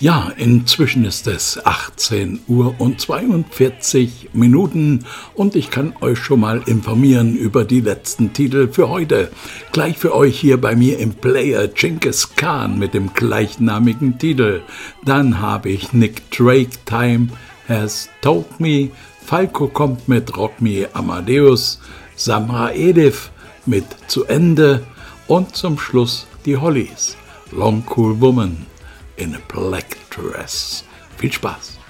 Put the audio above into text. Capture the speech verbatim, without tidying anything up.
Ja, inzwischen ist es achtzehn Uhr und zweiundvierzig Minuten und ich kann euch schon mal informieren über die letzten Titel für heute. Gleich für euch hier bei mir im Player Genghis Khan mit dem gleichnamigen Titel. Dann habe ich Nick Drake, Time Has Told Me. Falco kommt mit Rock Me Amadeus. Samra Edif mit Zu Ende. Und zum Schluss die Hollies. Long Cool Woman in a Black Dress. Viel Spaß!